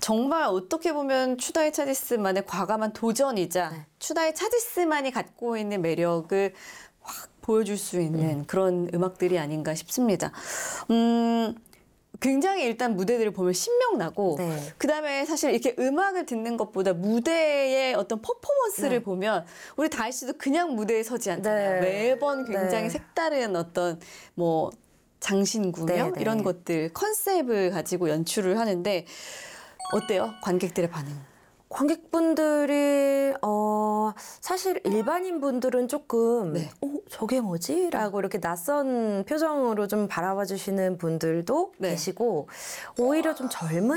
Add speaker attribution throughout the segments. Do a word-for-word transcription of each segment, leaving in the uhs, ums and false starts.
Speaker 1: 정말 어떻게 보면 추다이 차지스만의 과감한 도전이자 네. 추다이 차지스만이 갖고 있는 매력을 확 보여줄 수 있는 음. 그런 음악들이 아닌가 싶습니다. 음, 굉장히 일단 무대들을 보면 신명나고 네. 그다음에 사실 이렇게 음악을 듣는 것보다 무대의 어떤 퍼포먼스를 네. 보면 우리 다희 씨도 그냥 무대에 서지 않잖아요. 네. 매번 굉장히 네. 색다른 어떤 뭐 장신구명 네, 네. 이런 것들 컨셉을 가지고 연출을 하는데 어때요? 관객들의 반응?
Speaker 2: 관객분들이 어 사실 일반인 분들은 조금 네. 어, 저게 뭐지? 라고 이렇게 낯선 표정으로 좀 바라봐 주시는 분들도 네. 계시고 오히려 좀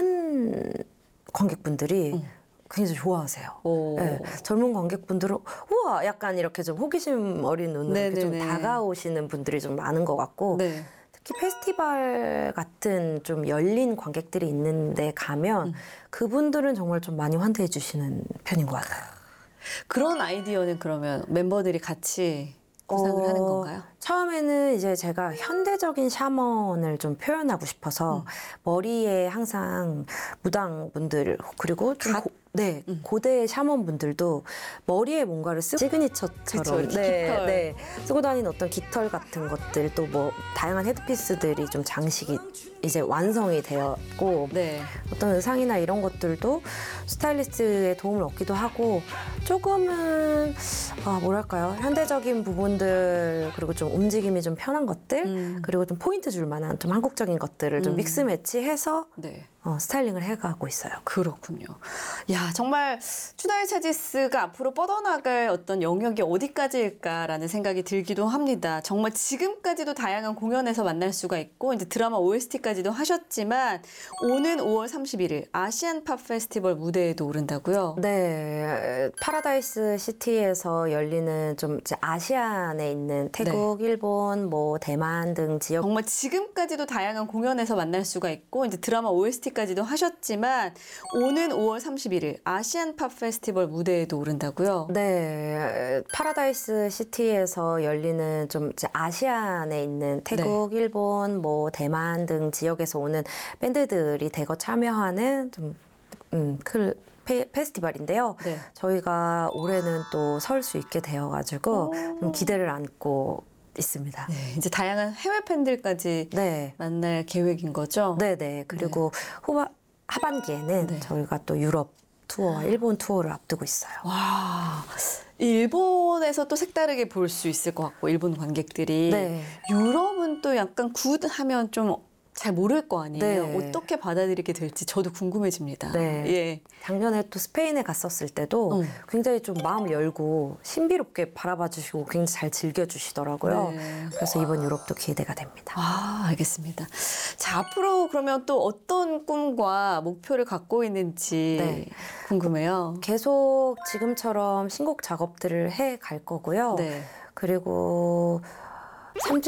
Speaker 2: 젊은 관객분들이 음. 굉장히 좋아하세요. 네, 젊은 관객분들은 우와 약간 이렇게 좀 호기심 어린 눈으로 이렇게 좀 다가오시는 분들이 좀 많은 것 같고 네. 특히 페스티벌 같은 좀 열린 관객들이 있는데 가면 음. 그분들은 정말 좀 많이 환대해 주시는 편인 것 같아요.
Speaker 1: 그런 아이디어는 그러면 멤버들이 같이 구상을 어, 하는 건가요?
Speaker 2: 처음에는 이제 제가 현대적인 샤먼을 좀 표현하고 싶어서 음. 머리에 항상 무당분들 그리고 좀 고, 네, 음. 고대 샤먼분들도 머리에 뭔가를 쓰고 시그니처처럼
Speaker 1: 그쵸,
Speaker 2: 네,
Speaker 1: 깃털.
Speaker 2: 네, 쓰고 다니는 어떤 깃털 같은 것들 또 뭐 다양한 헤드피스들이 좀 장식이 이제 완성이 되었고 네. 어떤 의상이나 이런 것들도 스타일리스트의 도움을 얻기도 하고 조금은 아 뭐랄까요 현대적인 부분들 그리고 좀 움직임이 좀 편한 것들 음. 그리고 좀 포인트 줄 만한 좀 한국적인 것들을 좀 음. 믹스 매치해서 네. 어, 스타일링을 해가고 있어요.
Speaker 1: 그렇군요. 야 정말 추다이 차지스가 앞으로 뻗어나갈 어떤 영역이 어디까지일까라는 생각이 들기도 합니다. 정말 지금까지도 다양한 공연에서 만날 수가 있고 이제 드라마 오에스티까지도 하셨지만 오는 오월 삼십일일 아시안 팝 페스티벌 무대에도 오른다고요?
Speaker 2: 네, 파라다이스 시티에서 열리는 좀 이제 아시안에 있는 태국, 네. 일본, 뭐 대만 등 지역
Speaker 1: 정말 지금까지도 다양한 공연에서 만날 수가 있고 이제 드라마 오에스티 까지도 하셨지만 오는 오월 삼십일일 아시안 팝 페스티벌 무대에도 오른다고요?
Speaker 2: 네, 파라다이스 시티에서 열리는 좀 이제 아시안에 있는 태국, 네. 일본, 뭐 대만 등 지역에서 오는 밴드들이 대거 참여하는 좀 음, 그 페, 페스티벌인데요. 네. 저희가 올해는 또 설 수 있게 되어가지고 좀 기대를 안고 있습니다.
Speaker 1: 네, 이제 다양한 해외 팬들까지 네. 만날 계획인 거죠?
Speaker 2: 네네. 그리고 네. 후바, 하반기에는 네. 저희가 또 유럽 투어와 일본 투어를 앞두고 있어요.
Speaker 1: 와, 일본에서 또 색다르게 볼 수 있을 것 같고 일본 관객들이 네. 유럽은 또 약간 굿 하면 좀 잘 모를 거 아니에요. 네. 어떻게 받아들이게 될지 저도 궁금해집니다.
Speaker 2: 네. 예. 작년에 또 스페인에 갔었을 때도 음. 굉장히 좀 마음을 열고 신비롭게 바라봐 주시고 굉장히 잘 즐겨주시더라고요. 네. 그래서 이번 유럽도 기대가 됩니다.
Speaker 1: 아, 알겠습니다. 자, 앞으로 그러면 또 어떤 꿈과 목표를 갖고 있는지 네. 궁금해요.
Speaker 2: 계속 지금처럼 신곡 작업들을 해 갈 거고요. 네. 그리고 삼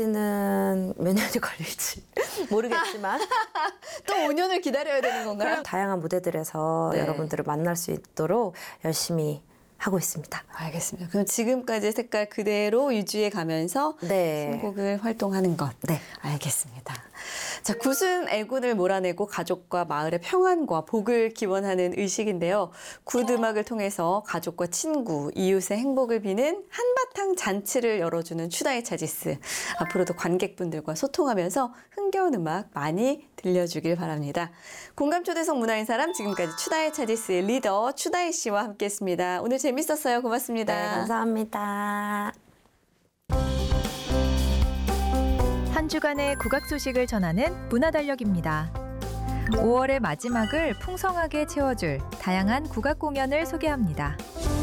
Speaker 2: 집까지는 몇 년이 걸릴지 모르겠지만
Speaker 1: 또 오 년을 기다려야 되는 건가요?
Speaker 2: 다양한 무대들에서 네. 여러분들을 만날 수 있도록 열심히 하고 있습니다.
Speaker 1: 알겠습니다. 그럼 지금까지의 색깔 그대로 유지해 가면서 네. 신곡을 활동하는 것. 네. 알겠습니다. 자, 굳은 애군을 몰아내고 가족과 마을의 평안과 복을 기원하는 의식인데요. 굿 음악을 통해서 가족과 친구, 이웃의 행복을 비는 한바탕 잔치를 열어주는 추다이 차지스. 앞으로도 관객분들과 소통하면서 흥겨운 음악 많이 들려주길 바랍니다. 공감초대석 문화인 사람 지금까지 추다이 차지스의 리더 추다이 씨와 함께했습니다. 오늘 재밌었어요. 고맙습니다.
Speaker 2: 네, 감사합니다.
Speaker 3: 한 주간의 국악 소식을 전하는 문화달력입니다. 오월의 마지막을 풍성하게 채워줄 다양한 국악 공연을 소개합니다.